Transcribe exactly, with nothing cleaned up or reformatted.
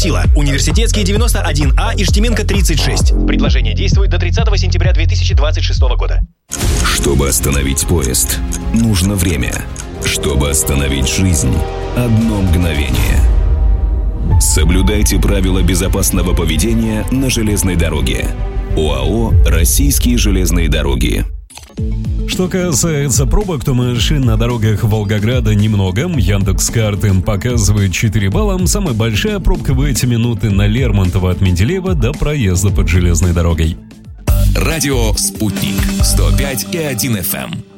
Тила, Университетский девяносто один А, Иштименко тридцать шесть. Предложение действует до тридцатого сентября две тысячи двадцать шестого года. Чтобы остановить поезд, нужно время. Чтобы остановить жизнь, одно мгновение. Соблюдайте правила безопасного поведения на железной дороге. ОАО «Российские железные дороги». Что касается пробок, то машин на дорогах Волгограда немного. Яндекс.Карты показывает четыре балла. Самая большая пробка в эти минуты на Лермонтова от Менделеева до проезда под железной дорогой. Радио «Спутник» сто пять и один эф эм.